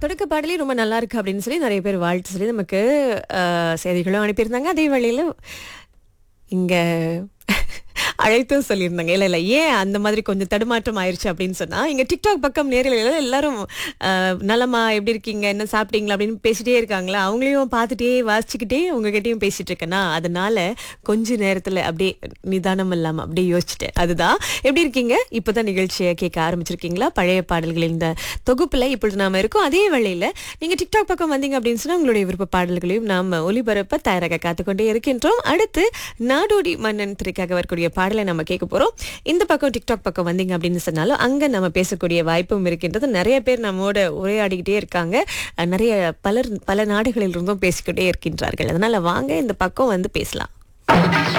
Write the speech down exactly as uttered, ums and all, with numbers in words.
தொடக்க பாடலே ரொம்ப நல்லா இருக்கு அப்படின்னு சொல்லி நிறைய பேர் வாழ்த்து சொல்லி நமக்கு அஹ், செய்திகளும் அனுப்பியிருந்தாங்க. அதே வேளையில இங்க அழைத்தும் சொல்லியிருந்தாங்க. இல்ல இல்ல ஏன் அந்த மாதிரி கொஞ்சம் தடுமாற்றம் ஆயிருச்சு அப்படின்னு சொன்னா, இங்க டிக்டாக் பக்கம் நேரில் எல்லாரும் அஹ், நலமா எப்படி இருக்கீங்க, என்ன சாப்பிட்டீங்களா அப்படின்னு பேசிட்டே இருக்காங்களா, அவங்களையும் பார்த்துட்டே வாசிச்சுக்கிட்டே உங்ககிட்டயும் பேசிட்டு இருக்கேனா, அதனால கொஞ்ச நேரத்துல அப்படியே நிதானம் இல்லாம அப்படியே யோசிச்சுட்டேன். அதுதான். எப்படி இருக்கீங்க? இப்பதான் நிகழ்ச்சியை கேட்க ஆரம்பிச்சிருக்கீங்களா? பழைய பாடல்களின் இந்த தொகுப்புல இப்பொழுது நாம இருக்கோம். அதே வேளையில நீங்க டிக்டாக் பக்கம் வந்தீங்க அப்படின்னு சொன்னா உங்களுடைய விருப்ப பாடல்களையும் நாம ஒளிபரப்ப தயாராக காத்துக்கொண்டே இருக்கின்றோம். அடுத்து நாடோடி மன்னன் திரைக்காக வரக்கூடிய பாடலை நம்ம கேட்க போறோம். இந்த பக்கம் டிக்டாக் பக்கம் வந்தீங்க அப்படின்னு சொன்னாலும் அங்க நம்ம பேசக்கூடிய வாய்ப்பும் இருக்கின்றது. நிறைய பேர் நம்மோட உரையாடிக்கிட்டே இருக்காங்க. அஹ் நிறைய பலர் பல நாடுகளில் இருந்தும் பேசிக்கிட்டே இருக்கின்றார்கள். அதனால வாங்க இந்த பக்கம் வந்து பேசலாம்.